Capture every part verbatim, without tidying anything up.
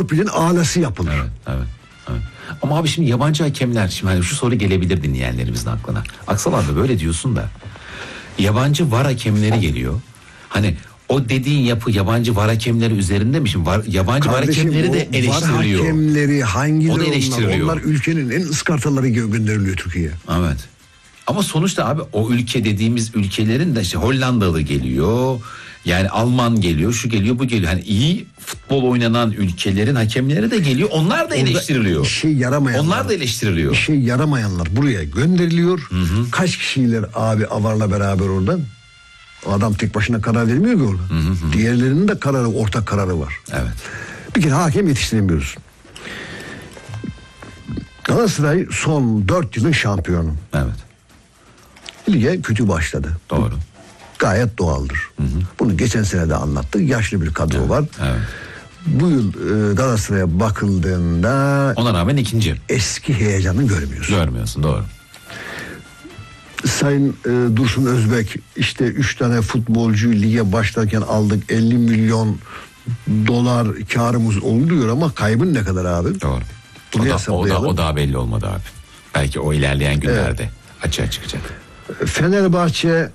torpilin alası yapılır. Evet, evet, evet. Ama abi şimdi yabancı hakemler, şimdi hani şu soru gelebilir dinleyenlerimizin aklına. Aksal abi böyle diyorsun da yabancı var hakemleri geliyor. Hani o dediğin yapı yabancı var hakemleri üzerinde mi? Şimdi var, yabancı Kardeşim, var hakemleri de eleştiriliyor. Var hakemleri hangileri o da eleştiriliyor. onlar? Onlar ülkenin en ıskartaları gönderiliyor Türkiye'ye. Evet. Ama sonuçta abi o ülke dediğimiz ülkelerin de işte Hollandalı geliyor. Yani Alman geliyor, şu geliyor, bu geliyor. Hani iyi futbol oynanan ülkelerin hakemleri de geliyor. Onlar da eleştiriliyor. İşe yaramayanlar. Onlar da eleştiriliyor. İşe yaramayanlar buraya gönderiliyor. Hı hı. Kaç kişiler abi avarla beraber oradan? Adam tek başına karar vermiyor ki orada. Hı hı. Diğerlerinin de kararı, ortak kararı var. Evet. Bir kere hakem yetiştiremiyoruz. Galatasaray son dört yılın şampiyonu. Evet. Lige kötü başladı. Doğru. Gayet doğaldır. Hı hı. Bunu geçen sene de anlattık. Yaşlı bir kadro evet. var. Evet. Bu yıl e, Galatasaray'a bakıldığında ona rağmen ikinci. Eski heyecanı görmüyorsun. Görmüyorsun, doğru. Sayın e, Dursun Özbek işte üç tane futbolcuyu lige başlarken aldık, elli milyon dolar karımız oldu diyor ama kaybın ne kadar abi? Doğru. O da, o, da, o daha belli olmadı abi. Belki o ilerleyen günlerde evet. açığa çıkacak. Fenerbahçe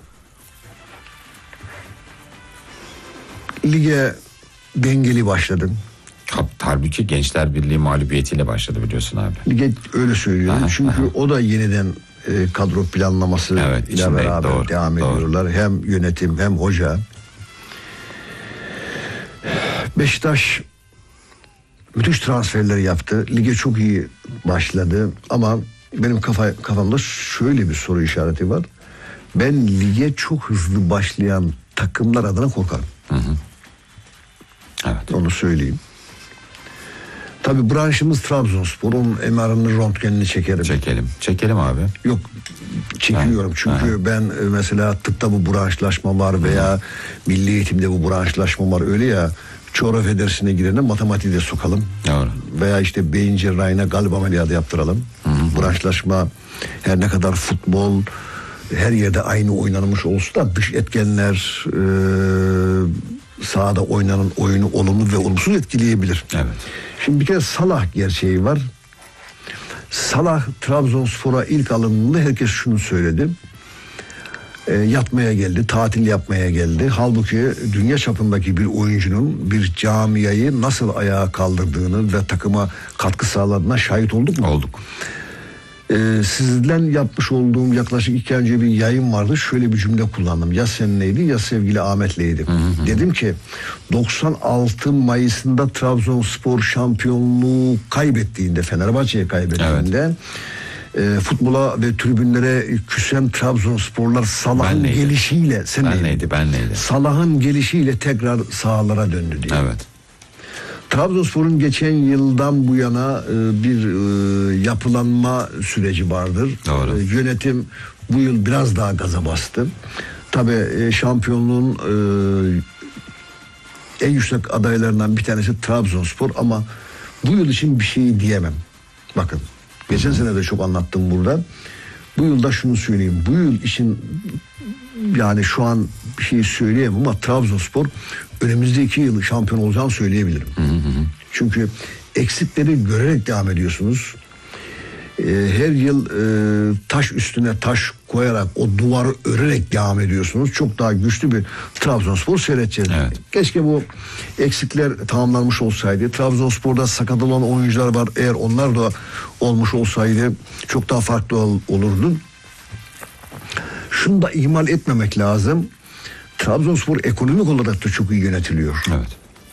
lige dengeli başladı. Halbuki Gençler Birliği mağlubiyetiyle başladı biliyorsun abi. Lige öyle söylüyorum. Aha, Çünkü aha. o da yeniden e, kadro planlaması evet, ile beraber doğru, devam doğru. ediyorlar. Hem yönetim hem hoca. Beşiktaş müthiş transferler yaptı. Lige çok iyi başladı ama benim kafa, kafamda şöyle bir soru işareti var. Ben lige çok hızlı başlayan takımlar adına korkarım. Hı hı. Evet. Onu söyleyeyim. Tabii branşımız Trabzonspor. Onun M R'ını, röntgenini çekerim. Çekelim. Çekelim abi. Yok, çekiyorum. Ha. Çünkü ha. ben mesela tıpta bu branşlaşma var veya hı. milli eğitimde bu branşlaşma var. Öyle ya, coğrafya dersine girene matematiği de sokalım. Doğru. Veya işte beyin cerrahine kalp ameliyatı yaptıralım. Hı hı. Branşlaşma her ne kadar futbol her yerde aynı oynanmış olsa da dış etkenler e, sahada oynanan oyunu olumlu ve olumsuz etkileyebilir. Evet. Şimdi bir kere Salah gerçeği var. Salah Trabzonspor'a ilk alındığında herkes şunu söyledi. E, yatmaya geldi, tatil yapmaya geldi. Halbuki dünya çapındaki bir oyuncunun bir camiayı nasıl ayağa kaldırdığını ve takıma katkı sağladığına şahit olduk mu? Olduk. Ee, sizden yapmış olduğum yaklaşık iki ay önce bir yayın vardı. Şöyle bir cümle kullandım. Ya seninleydi ya sevgili Ahmet'leydi. Hı hı. Dedim ki doksan altı Mayıs'ında Trabzonspor şampiyonluğu kaybettiğinde, Fenerbahçe'ye kaybettiğinde e, futbola ve tribünlere küsen Trabzonsporlar Salah'ın gelişiyle sen ben neydi, ben neydi? Salah'ın gelişiyle tekrar sahalara döndü diye. Evet. Trabzonspor'un geçen yıldan bu yana e, bir e, yapılanma süreci vardır. Doğru. E, yönetim bu yıl biraz daha gaza bastı. Tabii e, şampiyonluğun e, en yüksek adaylarından bir tanesi Trabzonspor ama bu yıl için bir şey diyemem. Bakın, geçen Hı-hı. sene de çok anlattım burada. Bu yılda şunu söyleyeyim. Bu yıl için yani şu an bir şey söyleyemem ama Trabzonspor önümüzdeki yıl şampiyon olacağını söyleyebilirim. Hı hı. Çünkü eksikleri görerek devam ediyorsunuz. Ee, her yıl e, taş üstüne taş koyarak o duvarı örerek devam ediyorsunuz. Çok daha güçlü bir Trabzonspor seyredeceğiz. Evet. Keşke bu eksikler tamamlanmış olsaydı. Trabzonspor'da sakat olan oyuncular var. Eğer onlar da olmuş olsaydı çok daha farklı ol, olurdu. Şunu da ihmal etmemek lazım. Trabzonspor ekonomik olarak da çok iyi yönetiliyor. Evet.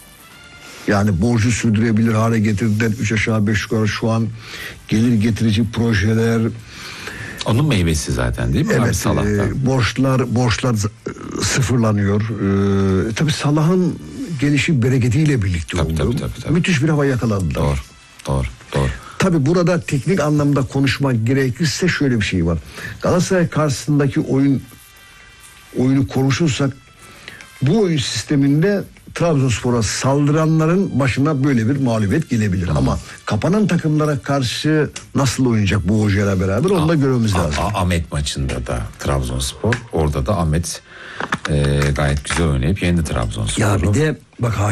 Yani borcu sürdürebilir hale getirdiler. Üç aşağı beş yukarı şu an gelir getirici projeler. Onun meyvesi zaten değil mi? Evet. E, borçlar borçlar sıfırlanıyor. E, tabii Salah'ın gelişi bereketiyle birlikte tabii, oldu. Tabii, tabii, tabii. Müthiş bir hava yakaladılar. Doğru. Doğru. Doğru. Tabii burada teknik anlamda konuşmak gerekirse şöyle bir şey var. Galatasaray karşısındaki oyun oyunu konuşursak bu oyun sisteminde Trabzonspor'a saldıranların başına böyle bir mağlubiyet gelebilir. Hı. Ama kapanan takımlara karşı nasıl oynayacak bu hocayla beraber onu da görmemiz A- lazım. A- Ahmet maçında da Trabzonspor, orada da Ahmet e, gayet güzel oynayıp yendi Trabzonspor'u. Ya bir de bak